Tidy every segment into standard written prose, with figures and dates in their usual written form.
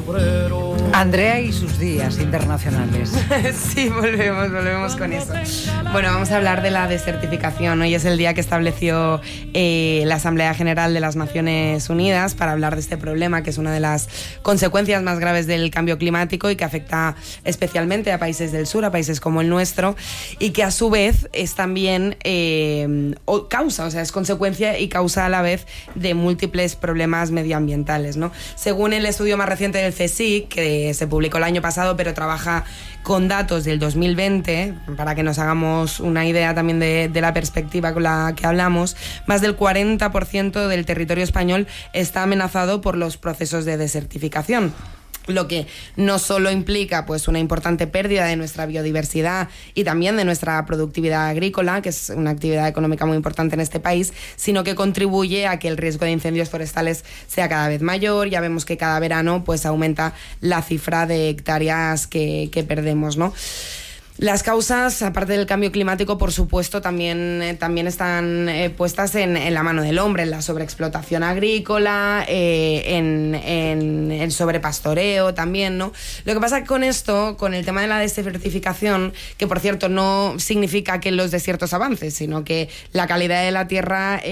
Andrea y sus días internacionales. Sí, volvemos con eso. Bueno, vamos a hablar de la desertificación. Hoy es el día que estableció la Asamblea General de las Naciones Unidas para hablar de este problema, que es una de las consecuencias más graves del cambio climático y que afecta especialmente a países del sur, a países como el nuestro, y que a su vez es también es consecuencia y causa a la vez de múltiples problemas medioambientales, ¿no? Según el estudio más reciente del CSIC, que se publicó el año pasado, pero trabaja con datos del 2020, para que nos hagamos una idea también de la perspectiva con la que hablamos, más del 40% del territorio español está amenazado por los procesos de desertificación. Lo que no solo implica pues una importante pérdida de nuestra biodiversidad y también de nuestra productividad agrícola, que es una actividad económica muy importante en este país, sino que contribuye a que el riesgo de incendios forestales sea cada vez mayor. Ya vemos que cada verano pues aumenta la cifra de hectáreas que perdemos, ¿no? Las causas, aparte del cambio climático, por supuesto, también están puestas en la mano del hombre, en la sobreexplotación agrícola, en el sobrepastoreo también, ¿no? Lo que pasa con esto, con el tema de la desertificación, que por cierto no significa que los desiertos avancen, sino que la calidad de la tierra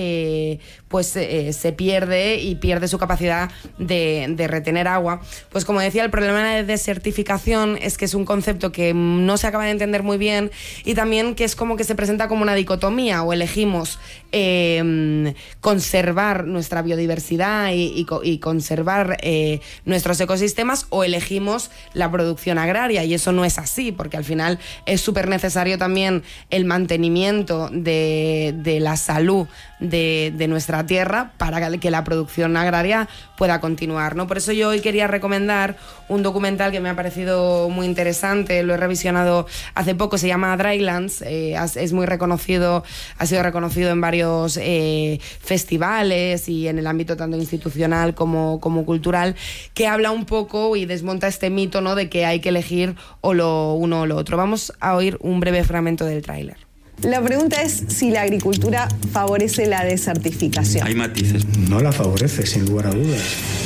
se pierde y pierde su capacidad de retener agua. Pues como decía, el problema de desertificación es que es un concepto que no se acaba de entender muy bien, y también que es como que se presenta como una dicotomía: o elegimos conservar nuestra biodiversidad y conservar nuestros ecosistemas, o elegimos la producción agraria, y eso no es así, porque al final es súper necesario también el mantenimiento de la salud de nuestra tierra para que la producción agraria pueda continuar, ¿no? Por eso yo hoy quería recomendar un documental que me ha parecido muy interesante, lo he revisionado hace poco, se llama Drylands, es muy reconocido, ha sido reconocido en varios festivales y en el ámbito tanto institucional como cultural, que habla un poco y desmonta este mito, ¿no?, de que hay que elegir o lo uno o lo otro. Vamos a oír un breve fragmento del tráiler. La pregunta es si la agricultura favorece la desertificación. Hay matices. No la favorece, sin lugar a dudas.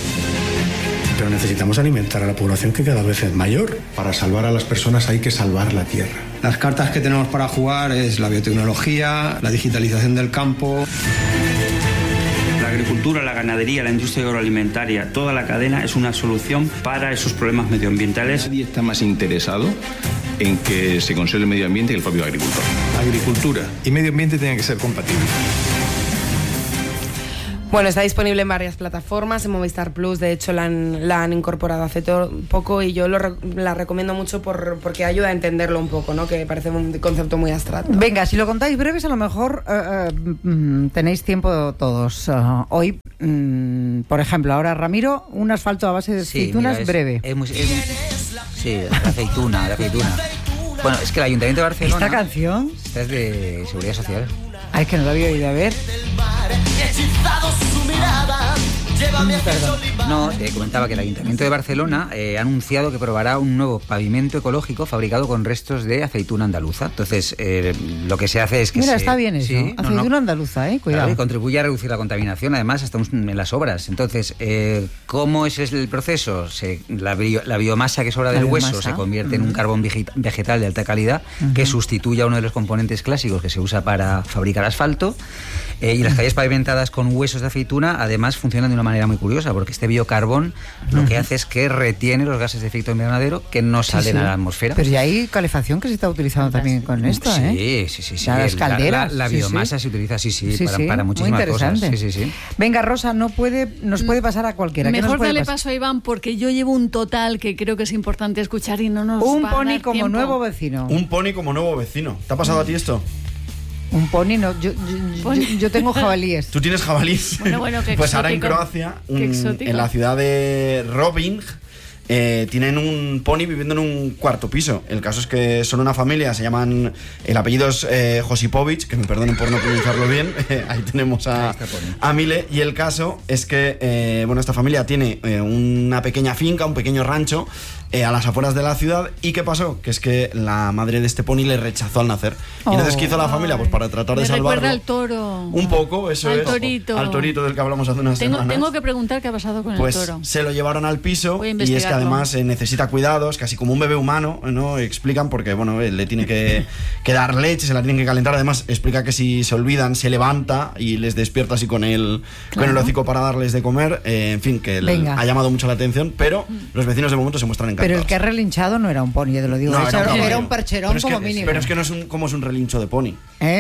Pero necesitamos alimentar a la población, que cada vez es mayor. Para salvar a las personas hay que salvar la tierra. Las cartas que tenemos para jugar es la biotecnología, la digitalización del campo. La agricultura, la ganadería, la industria agroalimentaria, toda la cadena es una solución para esos problemas medioambientales. Nadie está más interesado en que se conserve el medio ambiente que el propio agricultor. Agricultura y medio ambiente tienen que ser compatibles. Bueno, está disponible en varias plataformas, en Movistar Plus, de hecho la han incorporado hace poco, y yo la recomiendo mucho porque ayuda a entenderlo un poco, ¿no?, que parece un concepto muy abstracto. Venga, si lo contáis breves, a lo mejor tenéis tiempo todos. Hoy, por ejemplo, ahora Ramiro, un asfalto a base de aceitunas, breve. Sí, la aceituna. Bueno, es que el Ayuntamiento de Barcelona... ¿Esta canción? Esta es de Seguridad Social. Es que no la había oído, a ver. Perdón. No, te comentaba que el Ayuntamiento de Barcelona ha anunciado que probará un nuevo pavimento ecológico fabricado con restos de aceituna andaluza. Entonces, lo que se hace es que... Mira, está bien eso. Sí, aceituna andaluza, cuidado. Claro, y contribuye a reducir la contaminación. Además, estamos en las obras. Entonces, ¿cómo es el proceso? La biomasa que sobra del hueso se convierte en un carbón vegetal de alta calidad que sustituye a uno de los componentes clásicos que se usa para fabricar asfalto. Y las calles pavimentadas con huesos de aceituna además funcionan de una manera muy curiosa, porque este biocarbón lo que hace es que retiene los gases de efecto invernadero que no salen a la atmosfera. Pero ya hay calefacción que se está utilizando también con esto, Sí. Las calderas. La biomasa se utiliza, para muchísimas cosas. Sí. Venga, Rosa, nos puede pasar a cualquiera. Mejor dale paso a Iván, porque yo llevo un total que creo que es importante escuchar y no nos un va a pony dar como tiempo. nuevo vecino. Un pony como nuevo vecino. ¿Te ha pasado a ti esto? Un pony, no, yo tengo jabalíes. ¿Tú tienes jabalíes? Bueno, qué pues exótico. Ahora en Croacia, en la ciudad de Rovinj, tienen un pony viviendo en un cuarto piso. El caso es que son una familia, se llaman, el apellido es Josipovic, que me perdonen por no pronunciarlo bien. Ahí tenemos a Mile. Y el caso es que esta familia tiene una pequeña finca, un pequeño rancho a las afueras de la ciudad. ¿Y qué pasó? Que es que la madre de este pony le rechazó al nacer. Y entonces, ¿qué hizo la familia? Pues para tratar de salvarlo. Recuerda al toro. Un poco, eso al es. Torito. Al torito del que hablamos hace unas semanas. Tengo que preguntar qué ha pasado con pues el toro. Se lo llevaron al piso. Voy a y es que además necesita cuidados, casi como un bebé humano, ¿no? Explican, porque bueno, le tiene que dar leche, se la tienen que calentar. Además, explica que si se olvidan, se levanta y les despierta así con el hocico para darles de comer. En fin, que ha llamado mucho la atención, pero los vecinos de momento se muestran encantados. Pero el que ha relinchado no era un pony, te lo digo. No, era un percherón como mínimo. Pero es que no es como es un relincho de pony.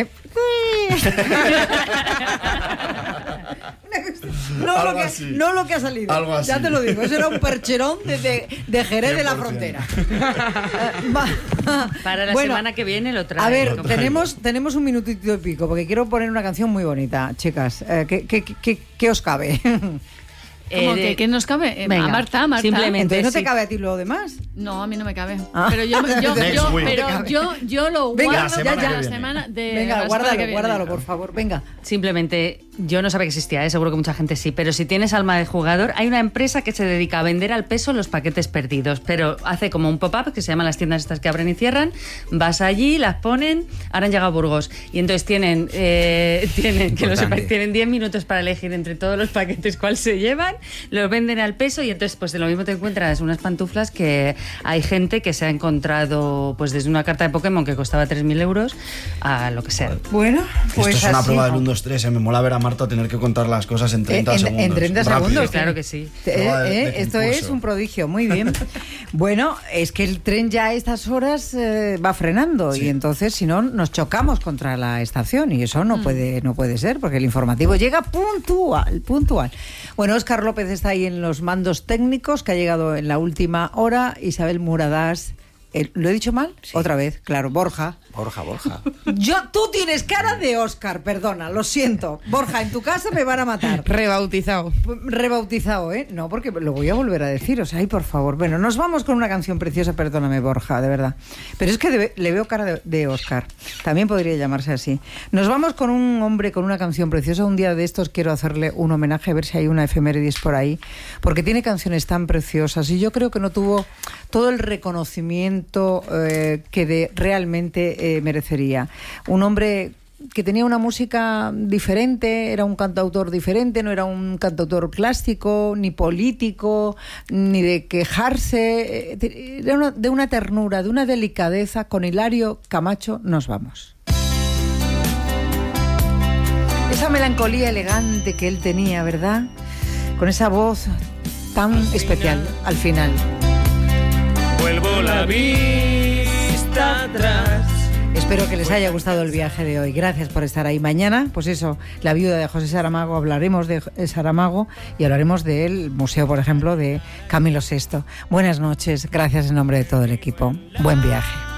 No lo que ha salido. Algo así. Ya te lo digo. Eso era un percherón de Jerez de la Frontera. Para la semana que viene lo traigo. A ver, tenemos un minutito y pico, porque quiero poner una canción muy bonita, chicas. ¿Qué os cabe? ¿Qué nos cabe? Venga, a Marta. Simplemente. Entonces, ¿no te cabe a ti lo demás? No, a mí no me cabe. Pero yo lo guardo la semana de. Venga, guárdalo, por favor. Venga. Simplemente, yo no sabía que existía, seguro que mucha gente sí, pero si tienes alma de jugador, hay una empresa que se dedica a vender al peso los paquetes perdidos, pero hace como un pop-up que se llama las tiendas estas que abren y cierran. Vas allí, las ponen, ahora han llegado a Burgos, y entonces tienen que lo sepáis, tienen 10 minutos para elegir entre todos los paquetes cuál se llevan, los venden al peso, y entonces pues de lo mismo te encuentras unas pantuflas que hay gente que se ha encontrado pues desde una carta de Pokémon que costaba 3.000 euros a lo que sea. Bueno, pues esto es una prueba del 1, 2, 3. Me mola ver a Marta tener que contar las cosas en 30 segundos. En 30 segundos, claro que sí. Esto es un prodigio, muy bien. Bueno, es que el tren ya a estas horas va frenando, y entonces si no nos chocamos contra la estación, y eso no puede ser, porque el informativo llega puntual. Bueno, Óscar López está ahí en los mandos técnicos, que ha llegado en la última hora. Isabel Muradás. ¿Lo he dicho mal? Sí. Otra vez, claro. Borja. Tú tienes cara de Óscar, perdona, lo siento. Borja, en tu casa me van a matar. Rebautizado, ¿eh? No, porque lo voy a volver a decir, o sea, ay, por favor. Bueno, nos vamos con una canción preciosa, perdóname, Borja, de verdad. Pero es que le veo cara de Óscar. También podría llamarse así. Nos vamos con un hombre con una canción preciosa. Un día de estos quiero hacerle un homenaje, a ver si hay una efemérides por ahí, porque tiene canciones tan preciosas, y yo creo que no tuvo todo el reconocimiento que realmente merecería. Un hombre que tenía una música diferente, era un cantautor diferente, no era un cantautor clásico, ni político, ni de quejarse, era de una ternura, de una delicadeza. Con Hilario Camacho nos vamos. Esa melancolía elegante que él tenía, ¿verdad? Con esa voz tan especial al final. Vuelvo la vista atrás. Espero que les haya gustado el viaje de hoy. Gracias por estar ahí. Mañana, pues eso, la viuda de José Saramago, hablaremos de Saramago y hablaremos del museo, por ejemplo, de Camilo VI. Buenas noches, gracias en nombre de todo el equipo. Buen viaje.